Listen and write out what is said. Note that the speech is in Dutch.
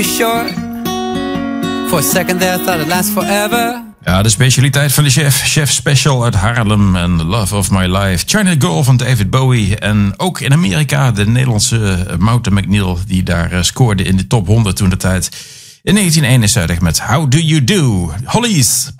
short. For a second there, I thought it'd last forever. Ja, de specialiteit van de chef. Chef Special uit Haarlem en Love of My Life. China Girl van David Bowie. En ook in Amerika de Nederlandse Mountain McNeil, die daar scoorde in de top 100 toen de tijd. In 1971 met How Do You Do? Hollies.